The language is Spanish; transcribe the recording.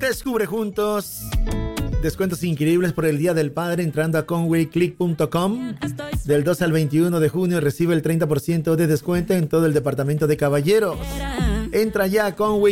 Descubre juntos descuentos increíbles por el Día del Padre entrando a conwayclick.com. Del 2 al 21 de junio recibe el 30% de descuento en todo el departamento de caballeros. Entra ya a Conway